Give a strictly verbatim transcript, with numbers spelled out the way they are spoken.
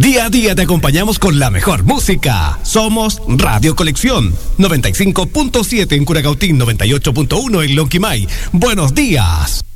Día a día te acompañamos con la mejor música. Somos Radio Colección, noventa y cinco punto siete en Curacautín, noventa y ocho punto uno en Lonquimay. Buenos días.